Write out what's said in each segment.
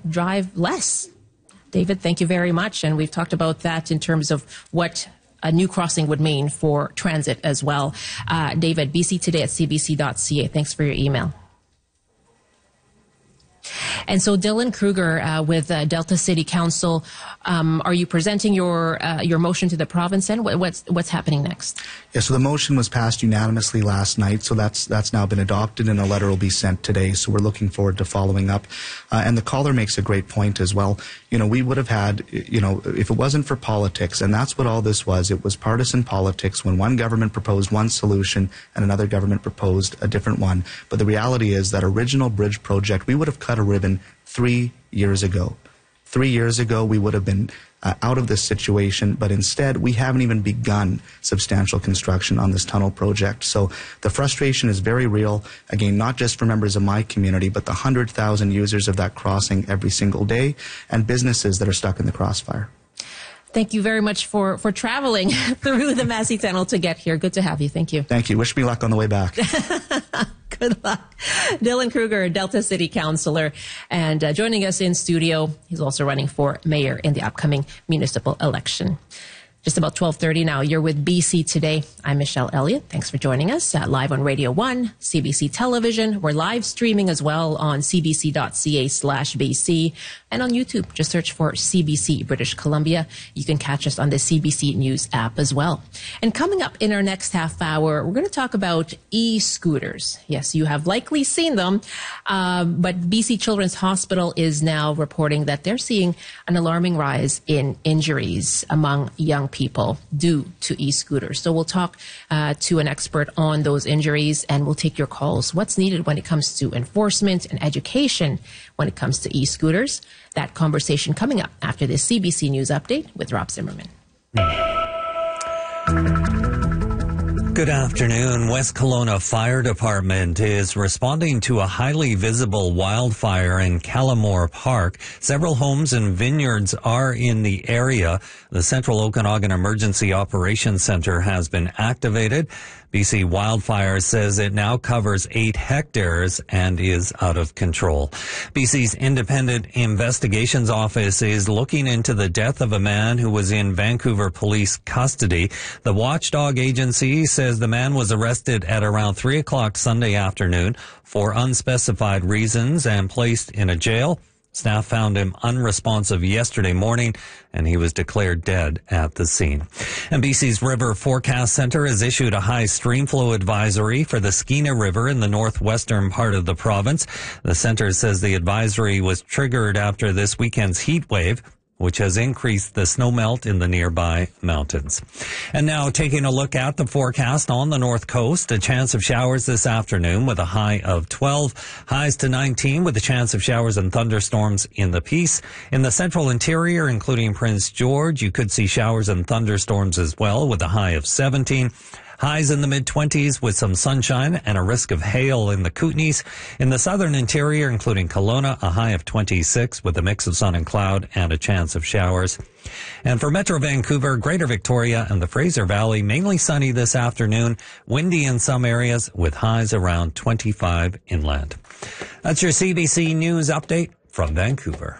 drive less. David, thank you very much. And we've talked about that in terms of what a new crossing would mean for transit as well. David, bctoday@cbc.ca. Thanks for your email. And so, Dylan Kruger with Delta City Council, are you presenting your motion to the province? And what's happening next? Yeah, so the motion was passed unanimously last night, so that's now been adopted, and a letter will be sent today. So we're looking forward to following up. And the caller makes a great point as well. You know, we would have had, you know, if it wasn't for politics, and that's what all this was. It was partisan politics when one government proposed one solution and another government proposed a different one. But the reality is that original bridge project, we would have cut a ribbon 3 years ago. 3 years ago, we would have been out of this situation, but instead, we haven't even begun substantial construction on this tunnel project. So the frustration is very real, again, not just for members of my community, but the 100,000 users of that crossing every single day and businesses that are stuck in the crossfire. Thank you very much for traveling through the Massey Tunnel to get here. Good to have you. Thank you. Thank you. Wish me luck on the way back. Good luck. Dylan Kruger, Delta City Councillor, and joining us in studio, he's also running for mayor in the upcoming municipal election. Just about 12:30 now. You're with BC Today. I'm Michelle Elliott. Thanks for joining us live on Radio 1, CBC Television. We're live streaming as well on cbc.ca/BC and on YouTube. Just search for CBC British Columbia. You can catch us on the CBC News app as well. And coming up in our next half hour, we're going to talk about e-scooters. Yes, you have likely seen them, but BC Children's Hospital is now reporting that they're seeing an alarming rise in injuries among young people due to e-scooters. So we'll talk to an expert on those injuries, and we'll take your calls. What's needed when it comes to enforcement and education when it comes to e-scooters? That conversation coming up after this CBC News Update with Rob Zimmerman. Good afternoon. West Kelowna Fire Department is responding to a highly visible wildfire in Callamore Park. Several homes and vineyards are in the area. The Central Okanagan Emergency Operations Center has been activated. BC Wildfire says it now covers 8 hectares and is out of control. BC's Independent Investigations Office is looking into the death of a man who was in Vancouver police custody. The watchdog agency says the man was arrested at around 3 o'clock Sunday afternoon for unspecified reasons and placed in a jail. Staff found him unresponsive yesterday morning, and he was declared dead at the scene. And BC's River Forecast Center has issued a high stream flow advisory for the Skeena River in the northwestern part of the province. The center says the advisory was triggered after this weekend's heat wave, which has increased the snowmelt in the nearby mountains. And now taking a look at the forecast on the north coast, a chance of showers this afternoon with a high of 12, highs to 19 with a chance of showers and thunderstorms in the Peace. In the central interior, including Prince George, you could see showers and thunderstorms as well with a high of 17. Highs in the mid-20s with some sunshine and a risk of hail in the Kootenays. In the southern interior, including Kelowna, a high of 26 with a mix of sun and cloud and a chance of showers. And for Metro Vancouver, Greater Victoria and the Fraser Valley, mainly sunny this afternoon, windy in some areas with highs around 25 inland. That's your CBC News Update from Vancouver.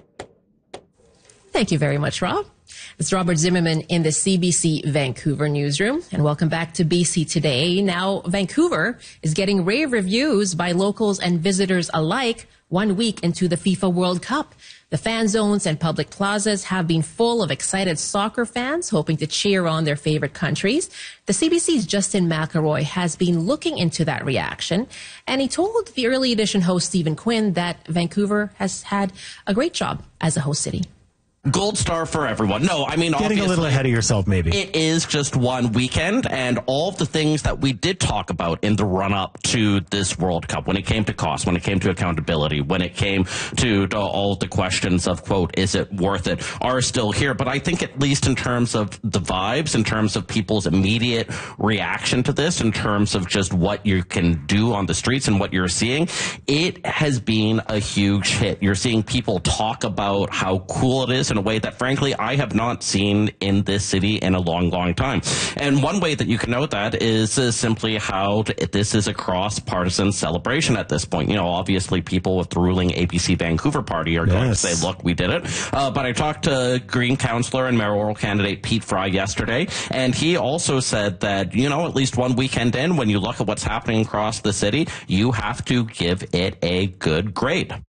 Thank you very much, Rob. It's Robert Zimmerman in the CBC Vancouver newsroom, and welcome back to BC Today. Now, Vancouver is getting rave reviews by locals and visitors alike 1 week into the FIFA World Cup. The fan zones and public plazas have been full of excited soccer fans hoping to cheer on their favorite countries. The CBC's Justin McElroy has been looking into that reaction, and he told the early edition host Stephen Quinn that Vancouver has had a great job as a host city. Gold star for everyone. No, I mean, getting a little ahead of yourself, maybe. It is just one weekend, and all of the things that we did talk about in the run-up to this World Cup, when it came to cost, when it came to accountability, when it came to all the questions of, quote, is it worth it, are still here. But I think at least in terms of the vibes, in terms of people's immediate reaction to this, in terms of just what you can do on the streets and what you're seeing, it has been a huge hit. You're seeing people talk about how cool it is in a way that, frankly, I have not seen in this city in a long, long time. And one way that you can know that is simply how this is a cross-partisan celebration at this point. You know, obviously people with the ruling ABC Vancouver party are going to say, look, we did it. But I talked to Green councillor and mayoral candidate Pete Fry yesterday, and he also said that, you know, at least one weekend in, when you look at what's happening across the city, you have to give it a good grade.